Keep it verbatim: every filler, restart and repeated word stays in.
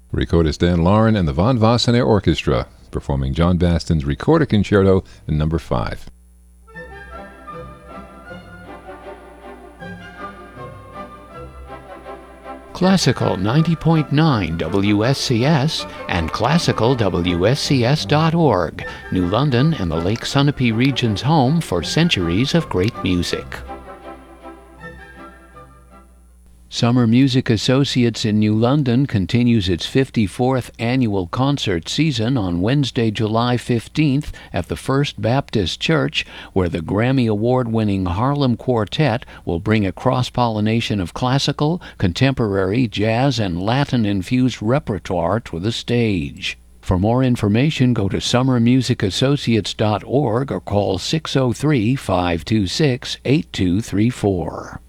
Recordist Dan Lauren and the Von Wassenaar Orchestra performing John Baston's Recorder Concerto number five. Classical ninety point nine W S C S and classical W S C S dot org, New London and the Lake Sunapee region's home for centuries of great music. Summer Music Associates in New London continues its fifty-fourth annual concert season on Wednesday, July fifteenth at the First Baptist Church, where the Grammy Award-winning Harlem Quartet will bring a cross-pollination of classical, contemporary, jazz, and Latin-infused repertoire to the stage. For more information, go to summer music associates dot org or call six oh three, five two six, eight two three four.